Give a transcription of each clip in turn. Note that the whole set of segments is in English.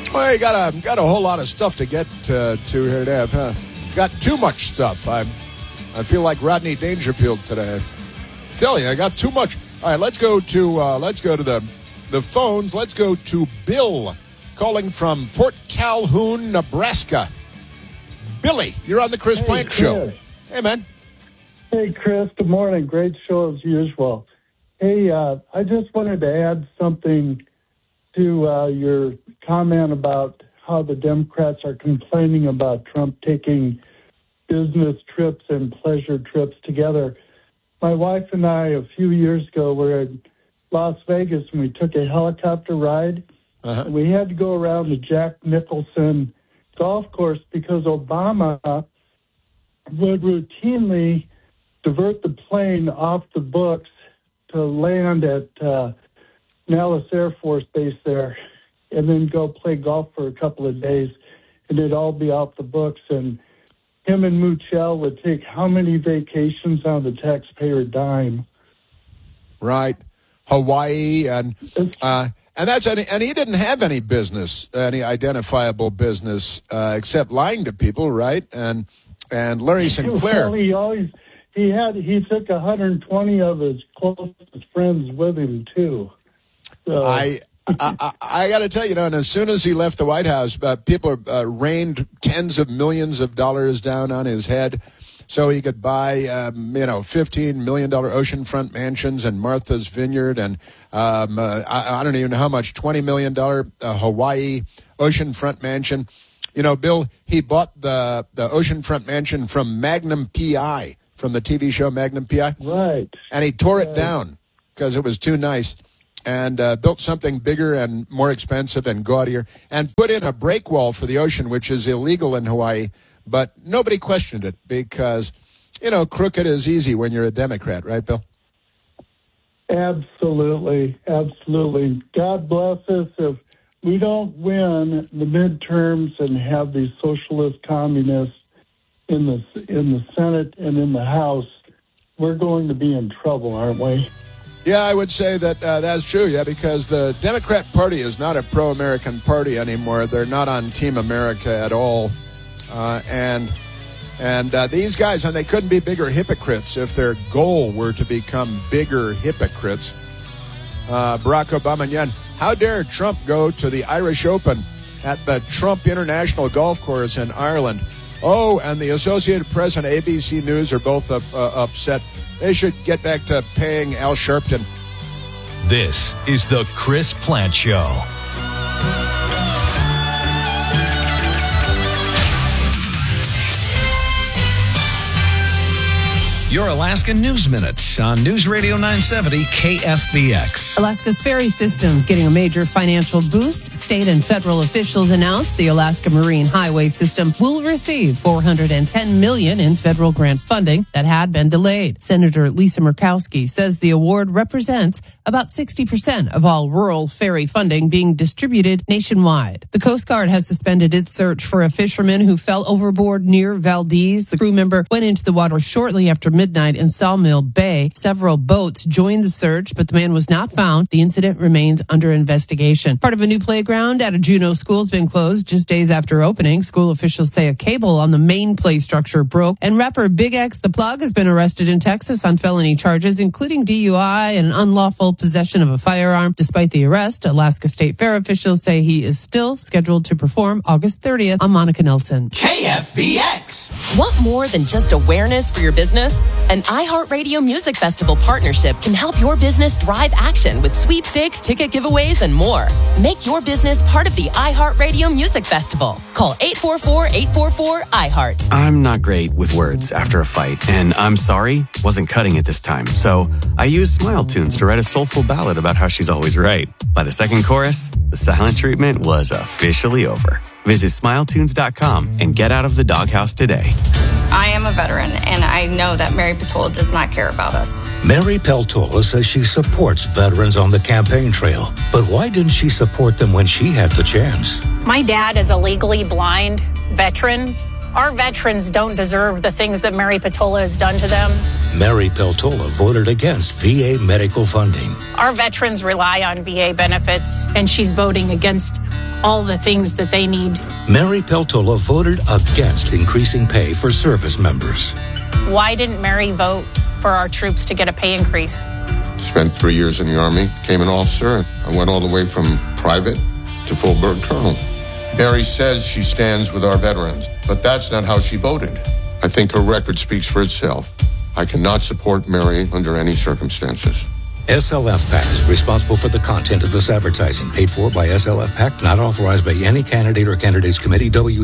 Well, you got a whole lot of stuff to get to here today. I've got too much stuff. I feel like Rodney Dangerfield today. I tell you, I got too much. All right, let's go to the phones. Let's go to Bill, calling from Fort Calhoun, Nebraska. Billy, you're on the Chris Plante Show. Hey, man. Hey, Chris. Good morning. Great show as usual. Hey, I just wanted to add something to your comment about how the Democrats are complaining about Trump taking business trips and pleasure trips together. My wife and I, a few years ago, were in Las Vegas and we took a helicopter ride. We had to go around the Jack Nicholson golf course because Obama would routinely divert the plane off the books to land at Nellis Air Force Base there and then go play golf for a couple of days, and it'd all be off the books. And him and Muchel would take how many vacations on the taxpayer dime? Right. Hawaii and he didn't have any business, any identifiable business, except lying to people, right? And Larry Sinclair. Well, he took 120 of his closest friends with him too. So. I got to tell you, and as soon as he left the White House, people rained tens of millions of dollars down on his head so he could buy, $15 million oceanfront mansions and Martha's Vineyard and I don't even know how much, $20 million Hawaii oceanfront mansion. You know, Bill, he bought the oceanfront mansion from Magnum P.I., from the TV show Magnum P.I. Right. And he tore it down because it was too nice and built something bigger and more expensive and gaudier and put in a break wall for the ocean, which is illegal in Hawaii. But nobody questioned it because, crooked is easy when you're a Democrat, right, Bill? Absolutely. Absolutely. God bless us if we don't win the midterms and have these socialist communists in the Senate and in the House. We're going to be in trouble, aren't we? Yeah, I would say that that's true, yeah, because the Democrat Party is not a pro-American party anymore. They're not on Team America at all. And these guys, and they couldn't be bigger hypocrites if their goal were to become bigger hypocrites. Barack Obama, again, how dare Trump go to the Irish Open at the Trump International Golf Course in Ireland? Oh, and the Associated Press and ABC News are both upset. They should get back to paying Al Sharpton. This is the Chris Plante Show. Your Alaska News Minute on News Radio 970 KFBX. Alaska's ferry system's getting a major financial boost. State and federal officials announced the Alaska Marine Highway System will receive $410 million in federal grant funding that had been delayed. Senator Lisa Murkowski says the award represents about 60% of all rural ferry funding being distributed nationwide. The Coast Guard has suspended its search for a fisherman who fell overboard near Valdez. The crew member went into the water shortly after midnight in Sawmill Bay. Several boats joined the search, but the man was not found. The incident remains under investigation. Part of a new playground at a Juneau school has been closed just days after opening. School officials say a cable on the main play structure broke. And rapper Big X the Plug has been arrested in Texas on felony charges, including DUI and unlawful possession of a firearm. Despite the arrest, Alaska State Fair officials say he is still scheduled to perform August 30th. I'm Monica Nelson. KFBX. Want more than just awareness for your business? An iHeartRadio Music Festival partnership can help your business drive action with sweepstakes, ticket giveaways, and more. Make your business part of the iHeartRadio Music Festival. Call 844-844-iHeart. I'm not great with words after a fight, and I'm sorry wasn't cutting it this time. So I used Smile Tunes to write a soulful ballad about how she's always right. By the second chorus, the silent treatment was officially over. Visit SmileTunes.com and get out of the doghouse today. I am a veteran, and I know that Mary Peltola does not care about us. Mary Peltola says she supports veterans on the campaign trail. But why didn't she support them when she had the chance? My dad is a legally blind veteran. Our veterans don't deserve the things that Mary Peltola has done to them. Mary Peltola voted against VA medical funding. Our veterans rely on VA benefits, and she's voting against all the things that they need. Mary Peltola voted against increasing pay for service members. Why didn't Mary vote for our troops to get a pay increase? Spent 3 years in the Army, became an officer. I went all the way from private to full-bird colonel. Mary says she stands with our veterans, but that's not how she voted. I think her record speaks for itself. I cannot support Mary under any circumstances. SLF PAC is responsible for the content of this advertising, paid for by SLF PAC, not authorized by any candidate or candidates committee.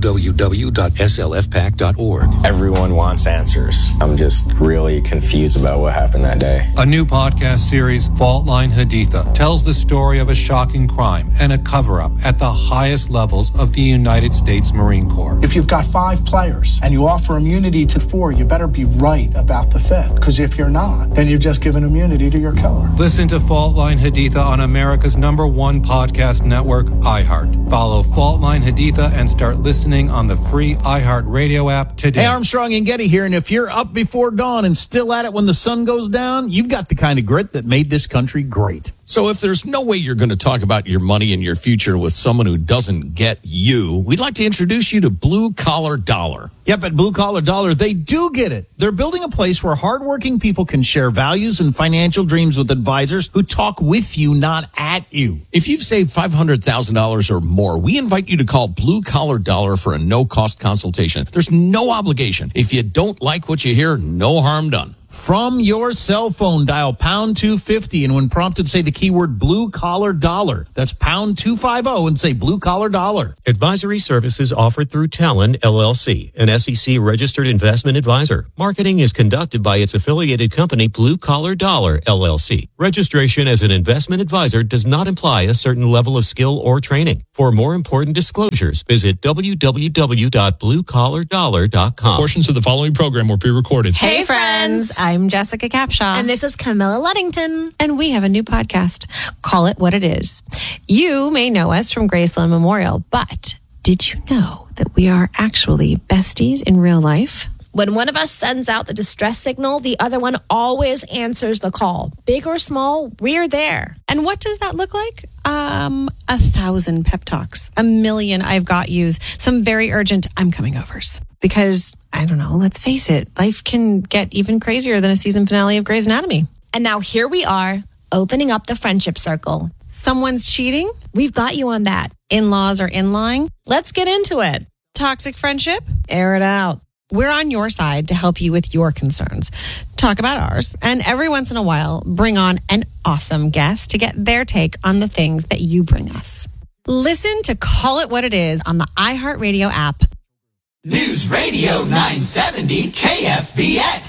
www.slfpac.org. Everyone wants answers. I'm just really confused about what happened that day. A new podcast series, Fault Line Haditha, tells the story of a shocking crime and a cover-up at the highest levels of the United States Marine Corps. If you've got 5 players and you offer immunity to 4, you better be right about the 5th. Because if you're not, then you've just given immunity to your killer. Listen to Fault Line Haditha on America's #1 podcast network, iHeart. Follow Fault Line Haditha and start listening on the free iHeart Radio app today. Hey, Armstrong and Getty here, and if you're up before dawn and still at it when the sun goes down, you've got the kind of grit that made this country great. So if there's no way you're going to talk about your money and your future with someone who doesn't get you, we'd like to introduce you to Blue Collar Dollar. Yep, at Blue Collar Dollar, they do get it. They're building a place where hardworking people can share values and financial dreams with advisors who talk with you, not at you. If you've saved $500,000 or more, we invite you to call Blue Collar Dollar for a no-cost consultation. There's no obligation. If you don't like what you hear, no harm done. From your cell phone, dial pound 250, and when prompted, say the keyword Blue Collar Dollar. That's pound 250 and say Blue Collar Dollar. Advisory services offered through Talon, LLC, an SEC-registered investment advisor. Marketing is conducted by its affiliated company, Blue Collar Dollar, LLC. Registration as an investment advisor does not imply a certain level of skill or training. For more important disclosures, visit www.bluecollardollar.com. Portions of the following program were pre-recorded. Hey, friends. I'm Jessica Capshaw. And this is Camilla Luddington. And we have a new podcast. Call It What It Is. You may know us from Graceland Memorial, but did you know that we are actually besties in real life? When one of us sends out the distress signal, the other one always answers the call. Big or small, we're there. And what does that look like? 1,000 pep talks, 1,000,000 I've got yous, some very urgent I'm coming overs. Because, I don't know, let's face it, life can get even crazier than a season finale of Grey's Anatomy. And now here we are, opening up the friendship circle. Someone's cheating? We've got you on that. In-laws are in-lying? Let's get into it. Toxic friendship? Air it out. We're on your side to help you with your concerns. Talk about ours. And every once in a while, bring on an awesome guest to get their take on the things that you bring us. Listen to Call It What It Is on the iHeartRadio app. News Radio 970 KFBX.